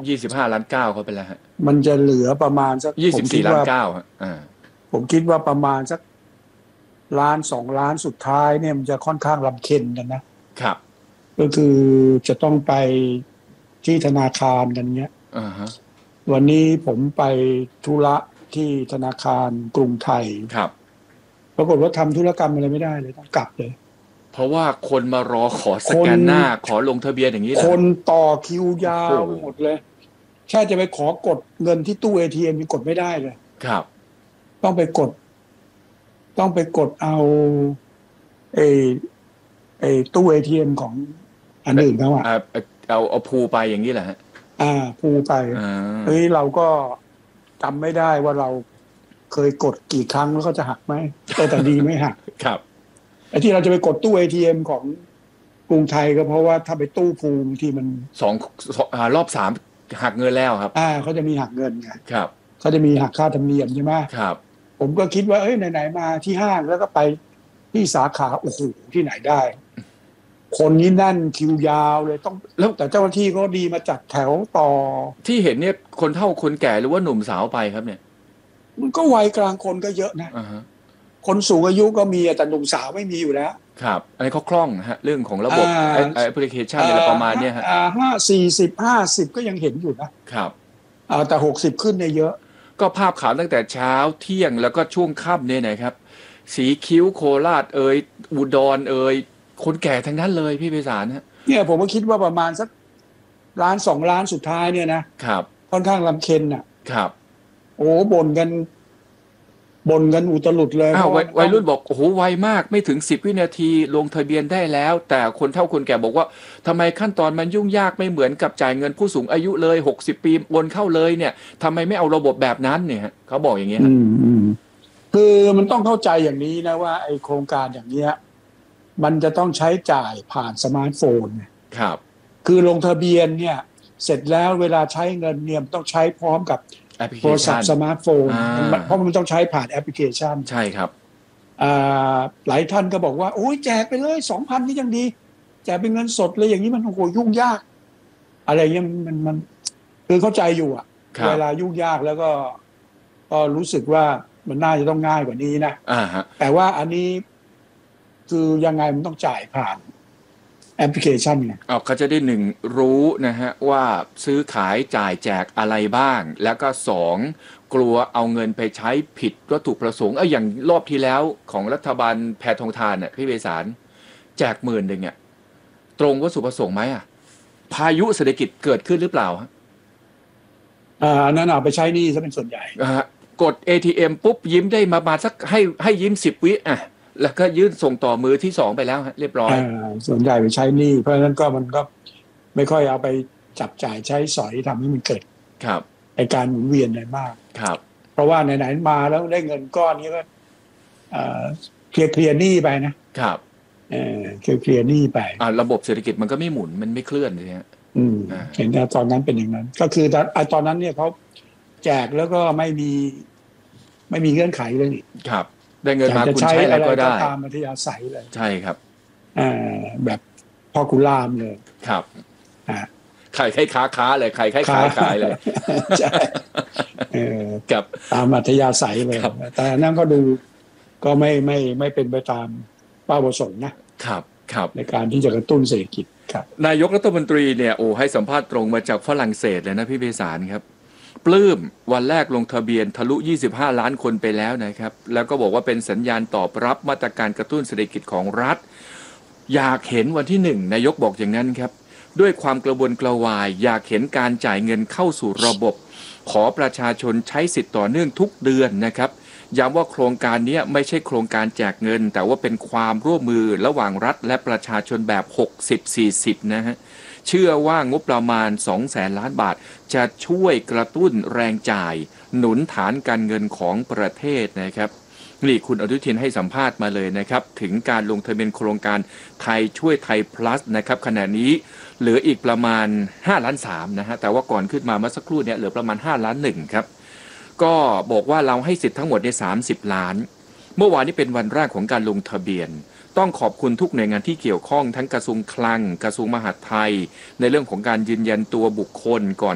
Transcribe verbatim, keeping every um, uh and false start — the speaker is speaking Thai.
ยี่สิบห้าล้านเก้าเขาไปแล้วฮะมันจะเหลือประมาณสักยี่สิบสี่ล้านเก้าฮะอ่าผมคิดว่าประมาณสักล้านสองล้านสุดท้ายเนี่ยมันจะค่อนข้างลำเค็ญกันนะครับก็คือจะต้องไปที่ธนาคารกันเนี้ยอ่าฮะวันนี้ผมไปธุระที่ธนาคารกรุงไทยครับปรากฏว่าทำธุรกรรมอะไรไม่ได้เลยต้องกลับเลยเพราะว่าคนมารอขอสแกนหน้าขอลงทะเบียนอย่างนี้แหละคนต่อคิวยาวหมดเลยแค่จะไปขอกดเงินที่ตู้ เอ ที เอ็ม ยังกดไม่ได้เลยครับต้องไปกดต้องไปกดเอาไอ้ไอ้ตู้ เอ ที เอ็ม ของอันอื่นเขาอ่ะเอาเอาพูไปอย่างนี้แหละฮะอ่าพูไปเฮ้ยเราก็จำไม่ได้ว่าเราเคยกดกี่ครั้งแล้วก็จะหักไหมแต่ดีไม่หักครับไอ้ที่เราจะไปกดตู้ เอ ที เอ็ม ของกรุงไทยก็เพราะว่าถ้าไปตู้ภูมิที่มันสองรอบสามหักเงินแล้วครับอ่าเขาจะมีหักเงินไงครับเขาจะมีหักค่าธรรมเนียมใช่ไหมครับผมก็คิดว่าเอ้ยไหนๆมาที่ห้างแล้วก็ไปที่สาขาโอ้โหที่ไหนได้คนนี้แน่นคิวยาวเลยต้องแล้วแต่เจ้าหน้าที่ก็ดีมาจัดแถวต่อที่เห็นเนี่ยคนเฒ่าคนแก่หรือว่าหนุ่มสาวไปครับเนี่ยมันก็วัยกลางคนก็เยอะนะ uh-huh. คนสูงอายุก็มีแต่หนุ่มสาวไม่มีอยู่แล้วครับอันนี้เขาคล่องฮะเรื่องของระบบแอปพลิเคชันอะไรประมาณนี้ฮะห้าสี่สิบห้าสิบก็ยังเห็นอยู่นะครับแต่หกสิบขึ้นเนี่ยเยอะก็ภาพข่าวตั้งแต่เช้าเที่ยงแล้วก็ช่วงค่ำเนี่ยนะครับสีคิ้วโคราชเอ่ยอุดรเอ่ยคนแก่ทั้งนั้นเลยพี่ไพศาลฮะเนี่ยผมก็คิดว่าประมาณสักล้านสองล้านสุดท้ายเนี่ยนะครับค่อนข้างลำเค็ญอ่ะครับโอ้บ่นกันบ่นกันอุตลุดเลยอ้าววัยรุ่นบอกโอ้โหไวมากไม่ถึงสิบวินาทีลงทะเบียนได้แล้วแต่คนเฒ่าคนแก่บอกว่าทำไมขั้นตอนมันยุ่งยากไม่เหมือนกับจ่ายเงินผู้สูงอายุเลยหกสิบปีโอนเข้าเลยเนี่ยทำไมไม่เอาระบบแบบนั้นเนี่ยเขาบอกอย่างเงี้ยคือมันต้องเข้าใจอย่างนี้นะว่าไอโครงการอย่างเนี้ยมันจะต้องใช้จ่ายผ่านสมาร์ทโฟนครับคือลงทะเบียนเนี่ยเสร็จแล้วเวลาใช้เงินเนี่ยต้องใช้พร้อมกับโทรศัพท์สมาร์ทโฟนเพราะมันต้องใช้ผ่านแอปพลิเคชันใช่ครับหลายท่านก็บอกว่าโอ้ยแจกไปเลย สองพัน นี่ยังดีแจกเป็นเงินสดเลยอย่างนี้มันโอ้โหยุ่งยากอะไรเงี้ยมันมันคือเข้าใจอยู่อะเวลายุ่งยากแล้วก็ก็รู้สึกว่ามันน่าจะต้องง่ายกว่านี้นะแต่ว่าอันนี้คือยังไงมันต้องจ่ายผ่านแอปพลิเคชันไงอ๋อเขาจะได้หนึ่งรู้นะฮะว่าซื้อขายจ่ายแจกอะไรบ้างแล้วก็สองกลัวเอาเงินไปใช้ผิดวัตถุประสงค์เอออย่างรอบที่แล้วของรัฐบาลแพทองทานน่ะพี่ไพศาลแจกหมื่นหนึ่งอ่ะตรงวัตถุประสงค์ไหมอ่ะพายุเศรษฐกิจเกิดขึ้นหรือเปล่าฮะอ่านั่นเอาไปใช้นี่ซะเป็นส่วนใหญ่อ่ากด เอ ที เอ็ม ปุ๊บยิ้มได้มามาสักให้ให้ยิ้มสิบวิอ่ะแล้วก็ยื่นส่งต่อมือที่สองไปแล้วฮะเรียบร้อยส่วนใหญ่ไปใช้หนี้เพราะฉะนั้นก็มันก็ไม่ค่อยเอาไปจับจ่ายใช้สอยทำให้มันเกิดครับไอการหมุนเวียนอะไรมากครับเพราะว่าไหนๆมาแล้วได้เงินก้อนนี้ก็เคลียร์เคลียร์หนี้ไปนะครับเออเคลียร์เคลียร์หนี้ไปอ่าระบบเศรษฐกิจมันก็ไม่หมุนมันไม่เคลื่อนเลยฮะอืมเห็นตอนนั้นเป็นอย่างนั้นก็คือตอนตอนนั้นเนี่ยเขาแจกแล้วก็ไม่มีไม่มีเงื่อนไขเลยนี่ครับได้เงินมาคุณใช้อะไรก็ได้ตามมัธยาศัยเลยใช่ครับอ่าแบบพ่อกุลามเลยครับอ่าใครใครค้าค้าเลยใครใครขายขายเลยใช่เออกับตามมัธยาศัยเลยแต่นั่นก็ดูก็ไม่ไม่ไม่เป็นไปตามเป้าประสงค์นะครับครับในการที่จะกระตุ้นเศรษฐกิจครับนายกรัฐมนตรีเนี่ยโอ้ให้สัมภาษณ์ตรงมาจากฝรั่งเศสเลยนะพี่ไพศาลครับปลื้มวันแรกลงทะเบียนทะลุยี่สิบห้าล้านคนไปแล้วนะครับแล้วก็บอกว่าเป็นสัญญาณตอบรับมาตรการกระตุ้นเศรษฐกิจของรัฐอยากเห็นวันที่หนึ่งนายกบอกอย่างนั้นครับด้วยความกระวนกระวายอยากเห็นการจ่ายเงินเข้าสู่ระบบขอประชาชนใช้สิทธิ์ต่อเนื่องทุกเดือนนะครับย้ำว่าโครงการนี้ไม่ใช่โครงการแจกเงินแต่ว่าเป็นความร่วมมือระหว่างรัฐและประชาชนแบบ หกสิบ สี่สิบ นะฮะเชื่อว่างบประมาณ สองแสน ล้านบาทจะช่วยกระตุ้นแรงจ่ายหนุนฐานการเงินของประเทศนะครับนี่คุณอนุทินให้สัมภาษณ์มาเลยนะครับถึงการลงทะเบียนโครงการไทยช่วยไทย plus นะครับขณะนี้เหลืออีกประมาณห้าล้านสามนะฮะแต่ว่าก่อนขึ้นมาเมื่อสักครู่เนี่ยเหลือประมาณห้าล้านหนึ่งครับก็บอกว่าเราให้สิทธิ์ทั้งหมดในสามสิบล้านเมื่อวานนี้เป็นวันแรกของการลงทะเบียนต้องขอบคุณทุกหน่วยงานที่เกี่ยวข้องทั้งกระทรวงคลังกระทรวงมหาดไทยในเรื่องของการยืนยันตัวบุคคลก่อน